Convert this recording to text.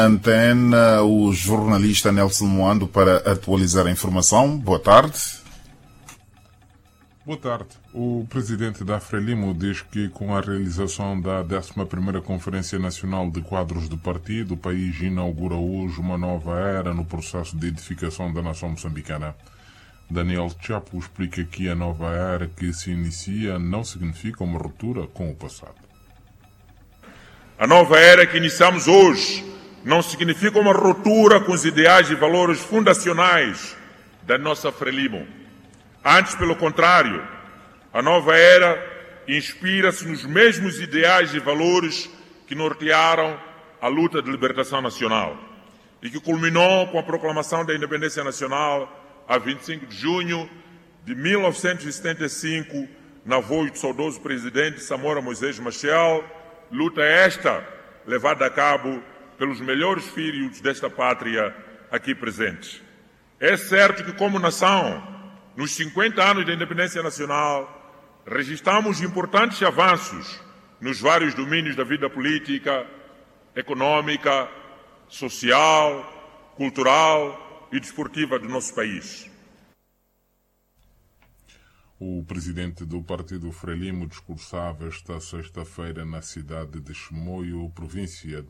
Antena, o jornalista Nelson Moando para atualizar a informação. Boa tarde. Boa tarde. O presidente da Frelimo diz que com a realização da 11ª Conferência Nacional de Quadros de Partido, o país inaugura hoje uma nova era no processo de edificação da nação moçambicana. Daniel Chapo explica que a nova era que se inicia não significa uma ruptura com o passado. A nova era que iniciamos hoje não significa uma ruptura com os ideais e valores fundacionais da nossa Frelimo. Antes, pelo contrário, a nova era inspira-se nos mesmos ideais e valores que nortearam a luta de libertação nacional e que culminou com a proclamação da independência nacional a 25 de junho de 1975, na voz do saudoso presidente Samora Moisés Machel, luta esta levada a cabo pelos melhores filhos desta pátria aqui presentes. É certo que, como nação, nos 50 anos da independência nacional, registramos importantes avanços nos vários domínios da vida política, econômica, social, cultural e desportiva do nosso país. O presidente do Partido Frelimo discursava esta sexta-feira na cidade de Chimoio, província